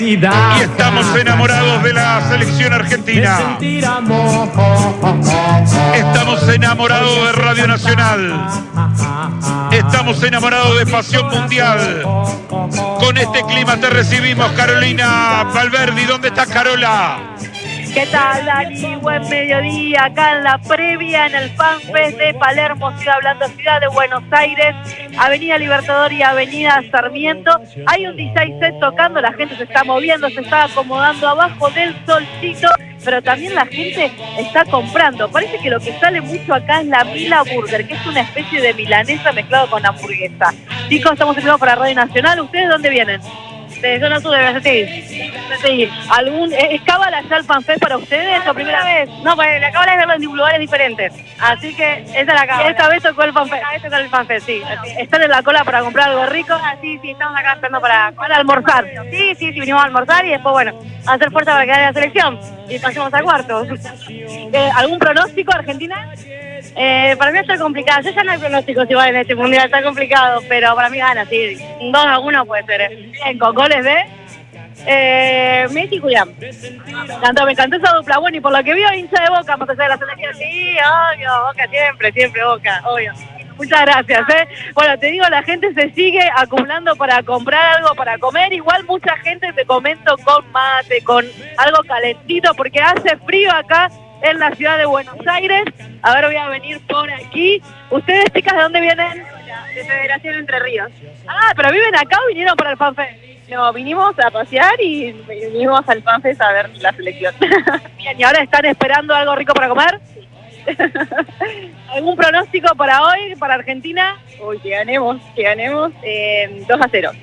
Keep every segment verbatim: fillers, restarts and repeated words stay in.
Y estamos enamorados de la selección argentina. Estamos enamorados de Radio Nacional. Estamos enamorados de Pasión Mundial. Con este clima te recibimos, Carolina Valverde. ¿Dónde está Carola? ¿Qué tal, Dani? Buen mediodía, acá en la previa, en el FanFest de Palermo, Ciudad Hablando, Ciudad de Buenos Aires, Avenida Libertador y Avenida Sarmiento. Hay un D J set tocando, la gente se está moviendo, se está acomodando abajo del solcito, pero también la gente está comprando. Parece que lo que sale mucho acá es la Mila Burger, que es una especie de milanesa mezclado con hamburguesa. Chicos, estamos en vivo para Radio Nacional. ¿Ustedes dónde vienen? De zona sur de Brasil. Sí. ¿Algún, ¿Es cábala ya el FanFest para ustedes o primera vez? No, pues la cábala es verlo en lugares diferentes. Así que esa es la cábala. Esta vez tocó el FanFest. Esta vez tocó el FanFest, sí. ¿Están en la cola para comprar algo rico? Ah, sí, sí, estamos acá esperando para, para almorzar. Sí, sí, sí, vinimos a almorzar y después, bueno, a hacer fuerza para quedar en la selección. Y pasemos a cuartos. Eh, ¿Algún pronóstico, Argentina? Eh, para mí está complicado. Yo ya no hay pronósticos igual en este mundial, está complicado, pero para mí gana, sí. Un dos a uno puede ser. ¿eh? Bien, con goles de eh, Messi y Julián. Me encantó, me encantó esa dupla. Bueno, y por lo que vio, hincha de Boca, más allá de la selección. Sí, obvio, Boca siempre, siempre Boca, obvio. Muchas gracias, ¿eh? Bueno, te digo, la gente se sigue acumulando para comprar algo para comer. Igual mucha gente, te comento, con mate, con algo calentito, porque hace frío acá en la ciudad de Buenos Aires. A ver, voy a venir por aquí. ¿Ustedes, chicas, de dónde vienen? De Federación Entre Ríos. Ah, ¿pero viven acá o vinieron para el FanFest? No, vinimos a pasear y vinimos al FanFest a ver la selección. Bien, ¿y ahora están esperando algo rico para comer? Sí. ¿Algún pronóstico para hoy, para Argentina? Uy, que ganemos, que ganemos. Eh, dos a cero.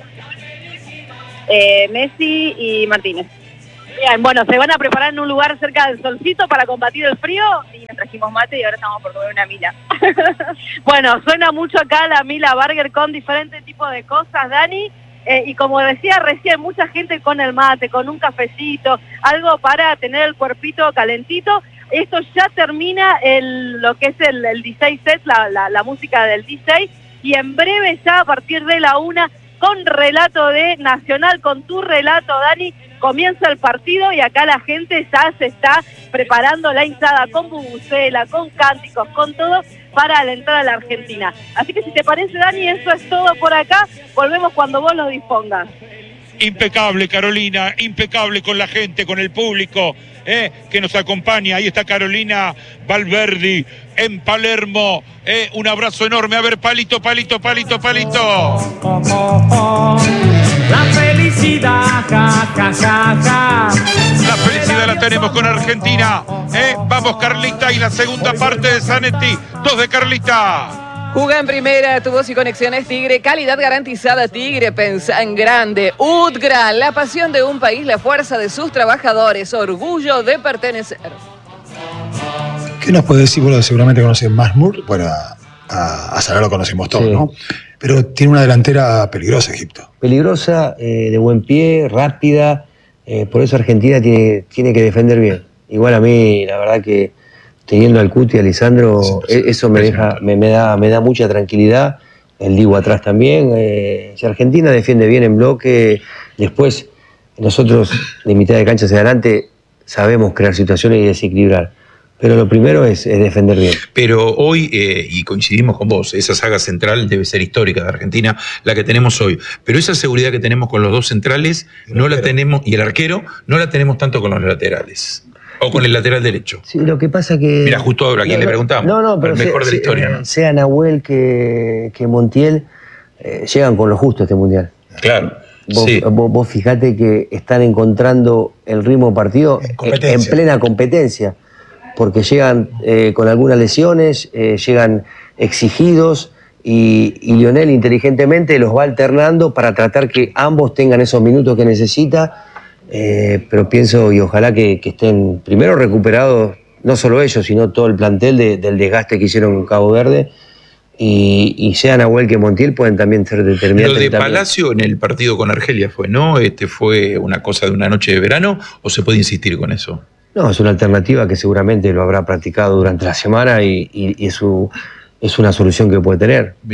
Eh, Messi y Martínez. Bien, bueno, se van a preparar en un lugar cerca del solcito para combatir el frío. Y nos trajimos mate y ahora estamos por comer una mila. Bueno, suena mucho acá la Mila Burger con diferentes tipos de cosas, Dani. Eh, y como decía recién, mucha gente con el mate, con un cafecito, algo para tener el cuerpito calentito. Esto ya termina el, lo que es el, el D J set, la, la, la música del D J. Y en breve, ya a partir de la una, con relato de Nacional, con tu relato, Dani, comienza el partido y acá la gente ya se está preparando la hinchada con bubucela, con cánticos, con todo para alentar a la Argentina. Así que si te parece, Dani, eso es todo por acá. Volvemos cuando vos lo dispongas. Impecable, Carolina, impecable con la gente, con el público eh, que nos acompaña. Ahí está Carolina Valverde en Palermo. Eh, un abrazo enorme. A ver, palito, palito, palito, palito. La felicidad, ja, ja, ja, ja. La felicidad la tenemos con Argentina. Eh, vamos, Carlita, y la segunda parte de Zanetti. Dos de Carlita. Juga en primera, tu voz y conexiones Tigre, calidad garantizada Tigre, pensa en grande. UTGRA, la pasión de un país, la fuerza de sus trabajadores, orgullo de pertenecer. ¿Qué nos puede decir? Bueno, seguramente conocen Masmur, bueno, a, a, a Salah lo conocemos todos, sí, ¿no? Pero tiene una delantera peligrosa Egipto. Peligrosa, eh, de buen pie, rápida, eh, por eso Argentina tiene, tiene que defender bien. Igual a mí, la verdad que teniendo al Cuti y a Lisandro, sí, eso me, deja, me, me, da, me da mucha tranquilidad. El Dibu atrás también. Eh, si Argentina defiende bien en bloque, después nosotros de mitad de cancha hacia adelante sabemos crear situaciones y desequilibrar. Pero lo primero es, es defender bien. Pero hoy, eh, y coincidimos con vos, esa saga central debe ser histórica de Argentina, la que tenemos hoy. Pero esa seguridad que tenemos con los dos centrales, no la tenemos, y el arquero, no la tenemos tanto con los laterales. O con el lateral derecho. Sí, lo que pasa que... Mira, justo ahora, ¿a quién no, le preguntamos? No, no, pero... El mejor se, de la historia, se, ¿no? Sea Nahuel que, que Montiel, eh, llegan con lo justo a este Mundial. Claro, vos, sí. Vos, vos fijate que están encontrando el ritmo partido en, en plena competencia. Porque llegan eh, con algunas lesiones, eh, llegan exigidos y, y Lionel inteligentemente los va alternando para tratar que ambos tengan esos minutos que necesita. Eh, pero pienso y ojalá que, que estén primero recuperados, no solo ellos, sino todo el plantel de, del desgaste que hicieron en Cabo Verde, y, y sea Nahuel que Montiel pueden también ser determinantes. Lo de también. Palacio en el partido con Argelia fue, ¿no? Este fue una cosa de una noche de verano, ¿o se puede insistir con eso? No, es una alternativa que seguramente lo habrá practicado durante la semana y, y, y es, su, es una solución que puede tener. Bien.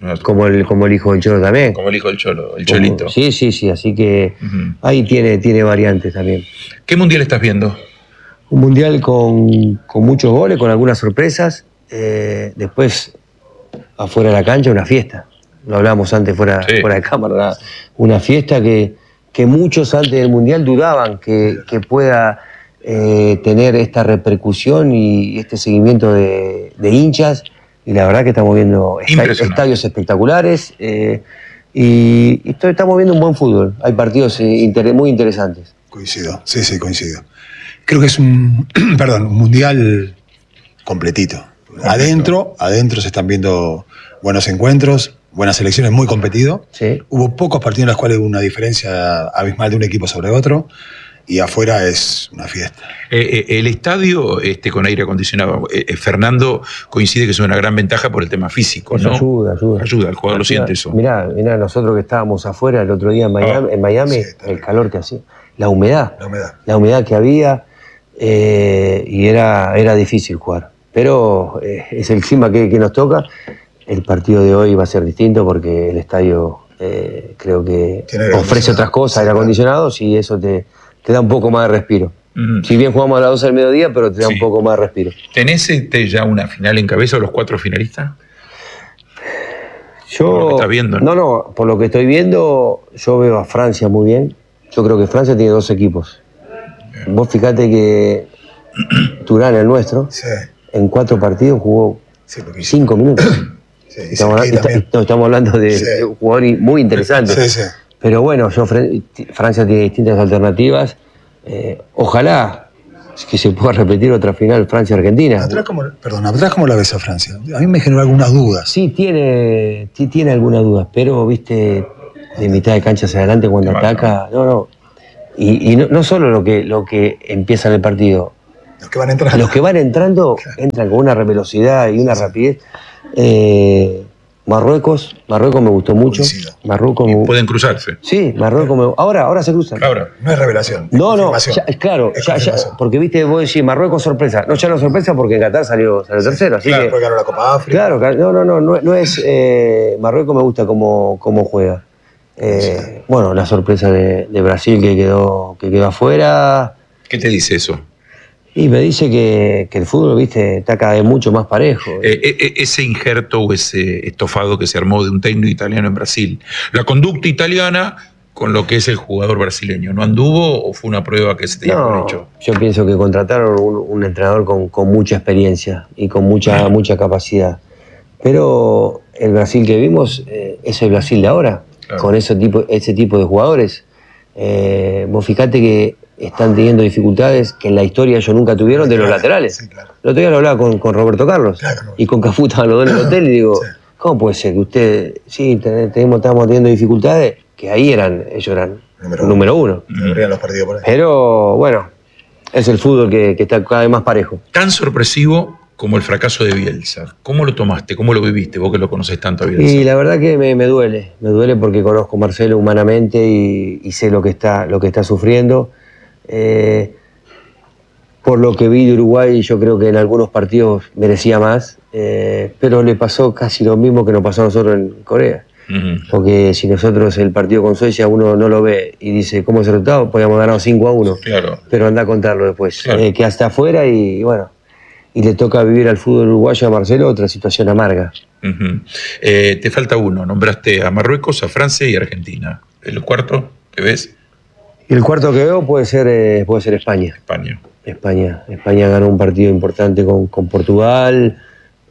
como el, como el hijo del Cholo también. Como el hijo del Cholo, el Como, Cholito. Sí, sí, sí, así que uh-huh. ahí tiene, tiene variantes también. ¿Qué mundial estás viendo? Un mundial con, con muchos goles, con algunas sorpresas. Eh, después, afuera de la cancha, una fiesta. Lo hablábamos antes fuera, sí. fuera de cámara. Una, una fiesta que, que muchos antes del mundial dudaban que, que pueda eh, tener esta repercusión y este seguimiento de, de hinchas. Y la verdad que estamos viendo estadios espectaculares eh, y, y estamos viendo un buen fútbol. Hay partidos eh, inter muy interesantes. Coincido, sí, sí, coincido. Creo que es un, perdón, un mundial completito. Adentro, adentro se están viendo buenos encuentros, buenas selecciones, muy competido. Sí. Hubo pocos partidos en los cuales hubo una diferencia abismal de un equipo sobre otro. Y afuera es una fiesta. Eh, eh, el estadio este, con aire acondicionado, eh, Fernando coincide que es una gran ventaja por el tema físico, ¿no? Ayuda, ayuda. Ayuda, el jugador ayuda. Lo siente eso. Mirá, mirá, nosotros que estábamos afuera el otro día en Miami, oh. en Miami sí, el calor que hacía, la humedad, la humedad, la humedad que había eh, y era, era difícil jugar. Pero eh, es el clima que, que nos toca. El partido de hoy va a ser distinto porque el estadio eh, creo que ofrece otras cosas, aire acondicionado, y eso te... te da un poco más de respiro. Uh-huh. Si bien jugamos a las doce del mediodía, pero te da sí. un poco más de respiro. ¿Tenés este ya una final en cabeza, los cuatro finalistas? Yo, por lo que estás viendo, ¿no? no, no, por lo que estoy viendo, yo veo a Francia muy bien. Yo creo que Francia tiene dos equipos. Bien. Vos fíjate que Turán, el nuestro, sí. en cuatro partidos jugó sí, cinco minutos. Sí, estamos, hablando, está, estamos hablando de, sí. de un jugador muy interesante. Sí, sí. Pero bueno, yo, Francia tiene distintas alternativas. Eh, ojalá que se pueda repetir otra final Francia-Argentina. Atrás como, perdón, atrás ¿cómo la ves a Francia? A mí me generó algunas dudas. Sí, tiene, sí, tiene algunas dudas, pero, viste, de mitad de cancha hacia adelante cuando ataca, no, no. Y, y no, no solo lo que, lo que empieza en el partido. Los que van entrando. Los que van entrando, claro. entran con una velocidad y una sí. rapidez. Eh, Marruecos, Marruecos me gustó mucho. Marruecos me... Pueden cruzarse. Sí, Marruecos me... Ahora, ahora se cruzan. Ahora. No es revelación. Es no, no, ya, claro, es ya, ya, porque viste, vos decís Marruecos sorpresa. No, ya no sorpresa porque en Qatar salió, salió tercero. Así claro, que, porque ganó la Copa África. Claro, no, no, no, no, no es. Eh, Marruecos me gusta cómo, cómo juega. Eh, sí. Bueno, la sorpresa de, de Brasil que quedó, que quedó afuera. ¿Qué te dice eso? Y me dice que, que el fútbol, viste, está cada vez mucho más parejo. Eh, eh, ese injerto o ese estofado que se armó de un técnico italiano en Brasil, la conducta italiana con lo que es el jugador brasileño, ¿no anduvo o fue una prueba que se tenía no, por hecho? Yo pienso que contrataron un, un entrenador con, con mucha experiencia y con mucha, mucha capacidad. Pero el Brasil que vimos eh, es el Brasil de ahora, claro. con ese tipo, ese tipo de jugadores. Eh, vos fijate que están teniendo dificultades que en la historia ellos nunca tuvieron de los laterales. Sí, claro. El otro día lo hablaba con, con Roberto Carlos claro, no. y con Cafú estaban los dos en el hotel y digo, sí. ¿cómo puede ser que usted, sí, tenemos, estamos teniendo dificultades? Que ahí eran, ellos eran número, número uno. uno. Los partidos por ahí. Pero bueno, es el fútbol que, que está cada vez más parejo. Tan sorpresivo como el fracaso de Bielsa. ¿Cómo lo tomaste? ¿Cómo lo viviste? Vos que lo conocés tanto a Bielsa. Y la verdad que me, me duele. Me duele porque conozco a Marcelo humanamente y, y sé lo que está, lo que está sufriendo. Eh, por lo que vi de Uruguay, yo creo que en algunos partidos merecía más, eh, pero le pasó casi lo mismo que nos pasó a nosotros en Corea. Uh-huh. Porque si nosotros el partido con Suecia uno no lo ve y dice cómo es el resultado, podíamos ganar cinco a uno. Claro. Pero anda a contarlo después. Claro. Eh, que hasta afuera y, y bueno, y le toca vivir al fútbol uruguayo a Marcelo otra situación amarga. Uh-huh. eh, te falta uno, nombraste a Marruecos, a Francia y a Argentina. ¿El cuarto que ves? Y el cuarto que veo puede ser, eh, puede ser España. España. España. España ganó un partido importante con, con Portugal.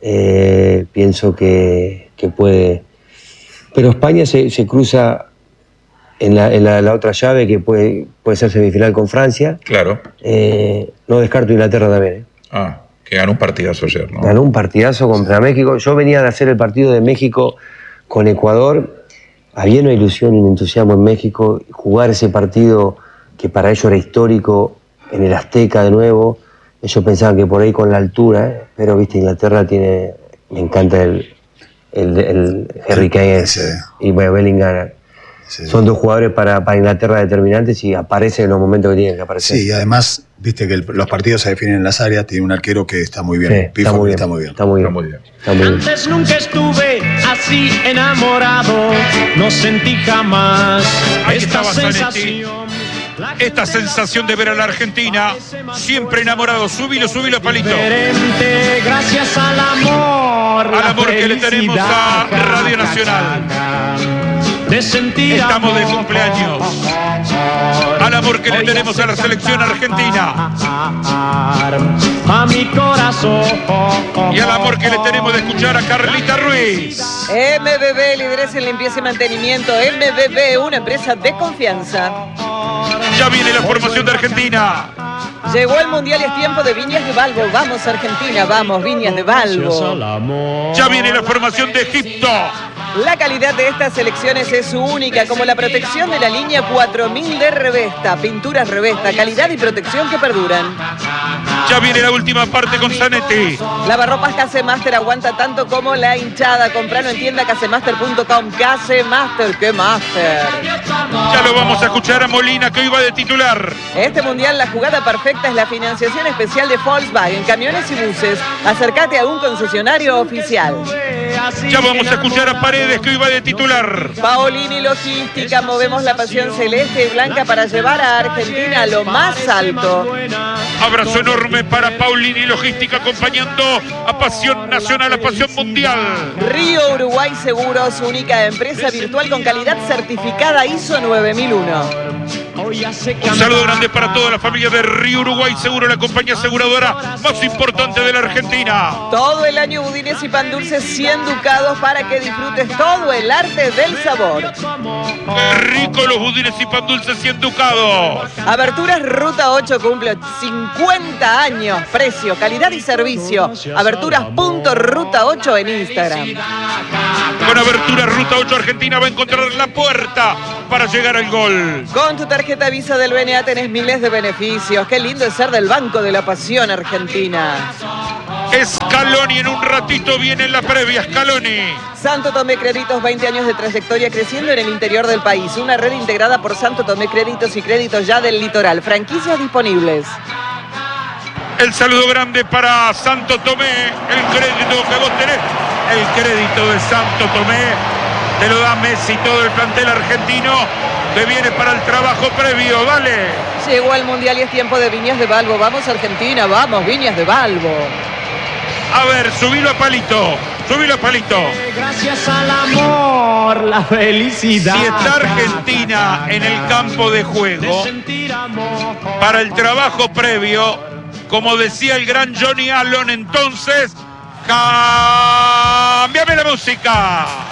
Eh, pienso que, que puede. Pero España se, se cruza en, la, en la, la otra llave que puede, puede ser semifinal con Francia. Claro. Eh, no descarto Inglaterra también. ¿eh? Ah, que ganó un partidazo ayer, ¿no? Ganó un partidazo contra sí. México. Yo venía de hacer el partido de México con Ecuador. Había una ilusión y un entusiasmo en México, jugar ese partido que para ellos era histórico, en el Azteca de nuevo. Ellos pensaban que por ahí con la altura, ¿eh? Pero viste, Inglaterra tiene, me encanta el, el, el Harry Kane sí. y Bellingham. Sí, Son dos jugadores para, para Inglaterra determinantes y aparecen en los momentos que tienen que aparecer. Sí, y además, viste que el- los partidos se definen en las áreas, tiene un arquero que está muy bien. Sí, está, Pifford muy bien, está muy bien. está muy bien. Está muy bien. Está muy bien. Antes nunca estuve así enamorado, no sentí jamás Ahí esta estaba Zanetti. sensación. Esta sensación de ver a la Argentina siempre enamorado. Subilo, subilo, Palito. Diferente, gracias al amor. Al la amor que le tenemos a felicidad, Radio Nacional. De sentir Estamos de amor. cumpleaños. Al amor que le tenemos a la selección argentina. A mi corazón. Y al amor que le tenemos de escuchar a Carlita Ruiz. M B B, líderes en limpieza y mantenimiento. M B B, una empresa de confianza. Ya viene la formación de Argentina. Llegó el Mundial y es tiempo de Viñas de Balbo. Vamos Argentina, vamos Viñas de Balbo. Ya viene la formación de Egipto. La calidad de estas selecciones es única, como la protección de la línea cuatro mil de Revesta. Pinturas Revesta, calidad y protección que perduran. Ya viene la última parte con Zanetti. Lavarropas Casemaster aguanta tanto como la hinchada. Compralo en tienda casemaster punto com. Casemaster, ¿qué master? Ya lo vamos a escuchar a Molina, que hoy va de titular. Este mundial la jugada perfecta es la financiación especial de Volkswagen, camiones y buses. Acércate a un concesionario oficial. Ya vamos a escuchar a Paredes, que hoy va de titular. Paolini Logística, movemos la pasión celeste y blanca para llevar a Argentina a lo más alto. Abrazo enorme para Paulini Logística, acompañando a Pasión Nacional, a Pasión Mundial. Río Uruguay Seguros, única empresa virtual con calidad certificada I S O nueve mil uno. Un saludo grande para toda la familia de Río Uruguay Seguro, la compañía aseguradora más importante de la Argentina. Todo el año budines y pan dulces cien ducados para que disfrutes todo el arte del sabor. Qué rico los budines y pan dulces cien ducados. Aberturas Ruta ocho cumple cincuenta años. Precio, calidad y servicio. Aberturas punto ruta ocho en Instagram. Con Abertura Ruta ocho Argentina va a encontrar la puerta para llegar al gol. Con tu tarjeta Visa del B N A tenés miles de beneficios. Qué lindo es ser del Banco de la Pasión Argentina. Scaloni, en un ratito viene la previa, Scaloni. Santo Tomé Créditos, veinte años de trayectoria creciendo en el interior del país. Una red integrada por Santo Tomé Créditos y Créditos Ya del Litoral. Franquicias disponibles. El saludo grande para Santo Tomé, el crédito que vos tenés. El crédito de Santo Tomé te lo da Messi, todo el plantel argentino que viene para el trabajo previo. Dale. Llegó al Mundial y es tiempo de Viñas de Balbo. Vamos Argentina, vamos Viñas de Balbo. A ver, subilo a Palito, subilo a Palito. Gracias al amor, la felicidad. Si está Argentina en el campo de juego para el trabajo previo, como decía el gran Johnny Allen, entonces, ¡cámbiame la música!